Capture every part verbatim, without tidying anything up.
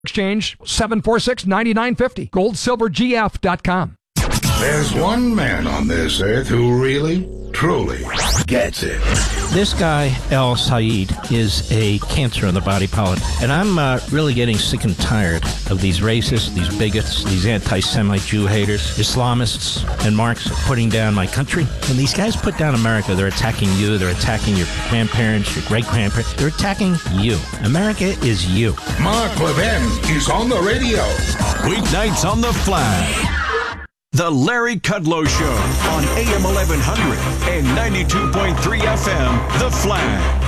Exchange seven four six, nine nine five zero. gold silver g f dot com. There's one man on this earth who really, truly gets it. This guy, El Sayed, is a cancer in the body politic. And I'm uh, really getting sick and tired of these racists, these bigots, these anti-Semite Jew haters, Islamists, and Marx putting down my country. When these guys put down America, they're attacking you, they're attacking your grandparents, your great-grandparents. They're attacking you. America is you. Mark Levin is on the radio. Weeknights on the Flag. The Larry Kudlow Show on A M eleven hundred and ninety-two point three F M, The Flag.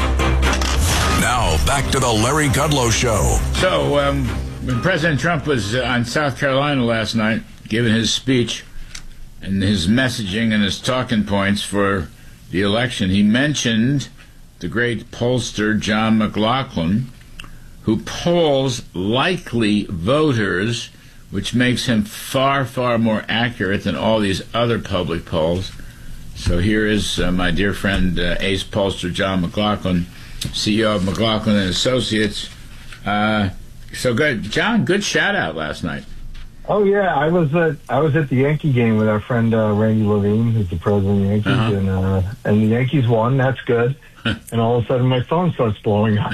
Now, back to the Larry Kudlow Show. So, um, when President Trump was uh, on South Carolina last night, giving his speech and his messaging and his talking points for the election, he mentioned the great pollster John McLaughlin, who polls likely voters, which makes him far, far more accurate than all these other public polls. So here is uh, my dear friend, uh, ace pollster John McLaughlin, C E O of McLaughlin and Associates. Uh, so good, John. Good shout out last night. Oh yeah, I was at I was at the Yankee game with our friend uh, Randy Levine, who's the president of the Yankees, uh-huh. and uh, and the Yankees won. That's good. And all of a sudden, my phone starts blowing up.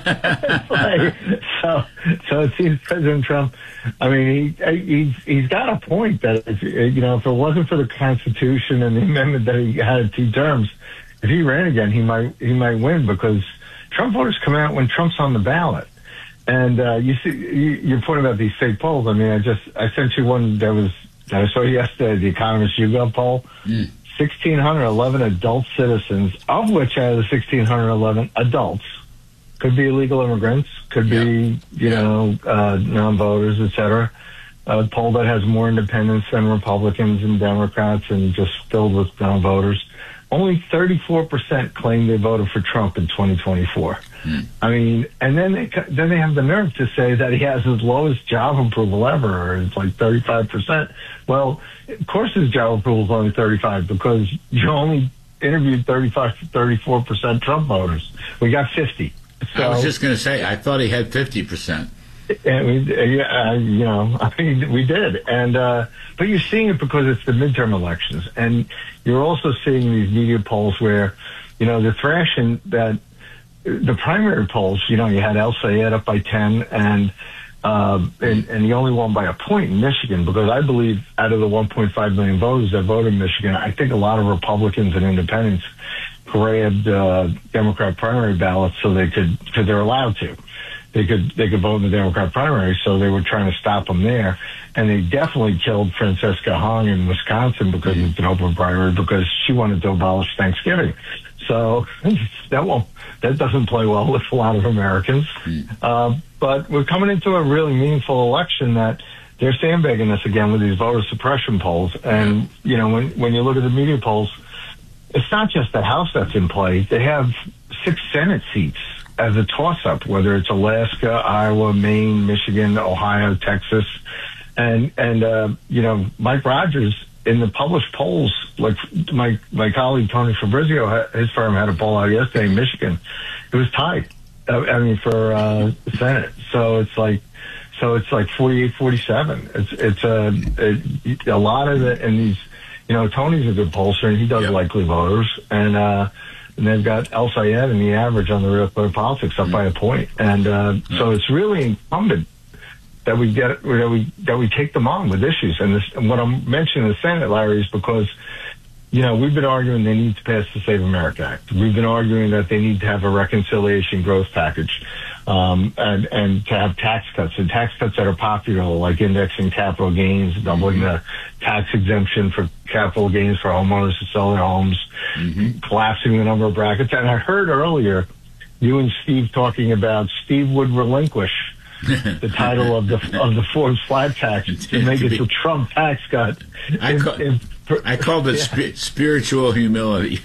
like, so, so it seems President Trump. I mean, he he's he's got a point that if, you know, if it wasn't for the Constitution and the amendment that he had two terms, if he ran again, he might he might win, because Trump voters come out when Trump's on the ballot. And uh, you see, you, your point about these fake polls. I mean, I just I sent you one that was that I saw yesterday, the Economist YouGov poll. Mm. one thousand six hundred eleven adult citizens, of which out of the one thousand six hundred eleven adults, could be illegal immigrants, could yeah. be, you yeah. know, uh, non-voters, et cetera. A poll that has more independents than Republicans and Democrats and just filled with non-voters. Only thirty-four percent claim they voted for Trump in twenty twenty-four. Hmm. I mean, and then they then they have the nerve to say that he has his lowest job approval ever, or it's like thirty-five percent. Well, of course his job approval is only thirty-five, because you only interviewed thirty-five to thirty-four percent Trump voters. We got fifty. So, I was just going to say, I thought he had fifty percent. And we, yeah, you know, I mean, we did. And, uh, but you're seeing it because it's the midterm elections. And you're also seeing these media polls where, you know, they're thrashing that the primary polls, you know, you had El Sayed up by ten, and, uh, and, and he only won by a point in Michigan, because I believe out of the one point five million voters that voted in Michigan, I think a lot of Republicans and independents grabbed, uh, Democrat primary ballots so they could, because they're allowed to. They could they could vote in the Democrat primary, so they were trying to stop them there. And they definitely killed Francesca Hong in Wisconsin because mm-hmm. it's an open primary, because she wanted to abolish Thanksgiving. So that won't that doesn't play well with a lot of Americans. Mm-hmm. Uh, but we're coming into a really meaningful election that they're sandbagging us again with these voter suppression polls. And mm-hmm. you know, when when you look at the media polls, it's not just the House that's in play. They have six Senate seats as a toss-up, whether it's Alaska, Iowa, Maine, Michigan, Ohio, Texas. And, and uh, you know, Mike Rogers, in the published polls, like my my colleague Tony Fabrizio, his firm had a poll out yesterday in Michigan. It was tied, I mean, for uh, Senate. So it's like, so it's like forty-eight forty-seven. It's, it's a, it, a lot of it, and these, you know, Tony's a good pollster, and he does yep. likely voters. And, uh, And they've got El Sayed and the average on the Real Clear Politics up mm-hmm. by a point. And uh, mm-hmm. so it's really incumbent that we get that we that we take them on with issues. And, this, and what I'm mentioning the Senate, Larry, is because, you know, we've been arguing they need to pass the Save America Act. We've been arguing that they need to have a reconciliation growth package, um, and and to have tax cuts, and tax cuts that are popular, like indexing capital gains, doubling the tax exemption for capital gains for homeowners to sell their homes, mm-hmm. collapsing the number of brackets. And I heard earlier you and Steve talking about Steve would relinquish the title of the of the Forbes flat tax to make it the Trump tax cut. I, if, call, if, I called it yeah. sp- spiritual humility.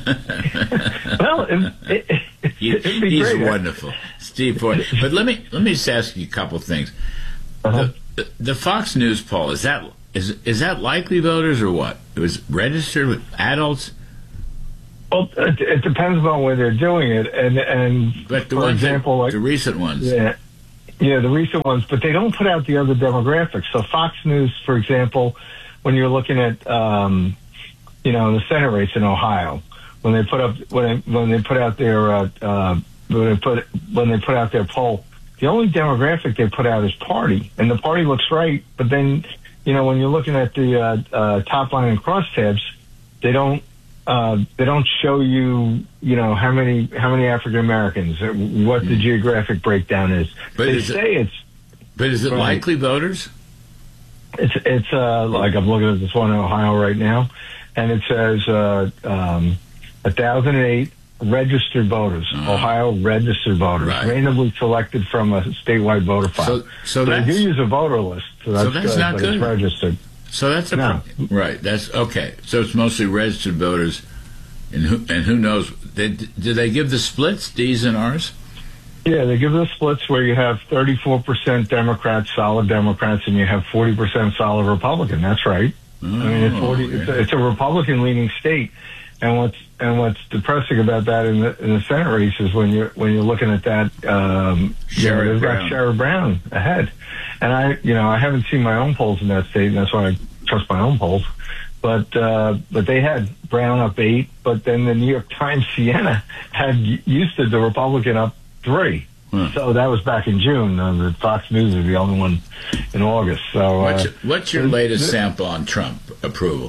Well, it, it, it, he, it'd be he's great. wonderful, Steve Ford. But let me let me just ask you a couple of things. Uh-huh. The, the Fox News poll, is that is is that likely voters or what? It was registered with adults. Well, it, it depends on where they're doing it, and and but the for ones example, that, like the recent ones, yeah, Yeah, the recent ones, but they don't put out the other demographics. So Fox News, for example, when you're looking at, um, you know, the Senate race in Ohio, when they put up when they, when they put out their uh, uh, when they put when they put out their poll, the only demographic they put out is party, and the party looks right. But then, you know, when you're looking at the uh, uh, top line and crosstabs, they don't uh, they don't show you, you know, how many how many African Americans, what the geographic breakdown is. But they is say it, it's. But is it right. likely voters? It's it's uh, like I'm looking at this one in Ohio right now, and it says uh, um, one thousand eight registered voters, uh-huh. Ohio registered voters, right. randomly selected from a statewide voter file. So, so, so that's, they do use a voter list, so that's, so that's good, not but good. It's registered. So that's a no. right. That's okay. So it's mostly registered voters, and who and who knows? They, do they give the splits, D's and R's? Yeah, they give the splits where you have thirty-four percent Democrats, solid Democrats, and you have forty percent solid Republican. That's right. Oh, I mean, it's forty. Okay. It's, a, it's a Republican-leaning state, and what's and what's depressing about that in the in the Senate race is when you're when you're looking at that, um, you know, they've got Sherrod Brown ahead, and I, you know, I haven't seen my own polls in that state, and that's why I trust my own polls. But uh, but they had Brown up eight, but then the New York Times Siena had Euston, the Republican, up three. Hmm. So that was back in June. Uh, the Fox News is the only one in August. So what's, uh, what's your latest sample on Trump approval?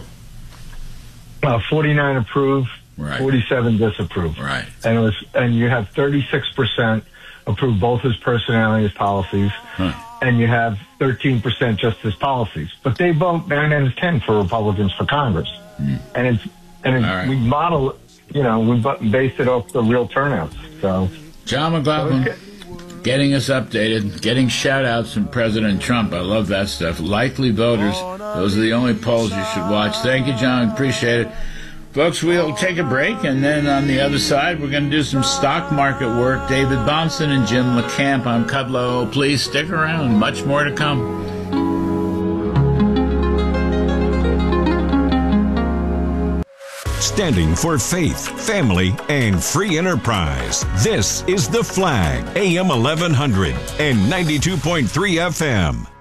Uh, forty-nine approve, right. forty-seven disapprove. Right. And it was, and you have thirty-six percent approve both his personality, his policies, huh. and you have thirteen percent just his policies. But they vote nine out of ten for Republicans for Congress, hmm. and it's and it's, right. we model, you know, we based it off the real turnouts. So. John McLaughlin, getting us updated, getting shout-outs from President Trump. I love that stuff. Likely voters, those are the only polls you should watch. Thank you, John. Appreciate it. Folks, we'll take a break, and then on the other side, we're going to do some stock market work. David Bahnsen and Jim LeCamp. I'm Kudlow. Please stick around. Much more to come. Standing for faith, family, and free enterprise. This is The Flag, A M eleven hundred and ninety-two point three F M.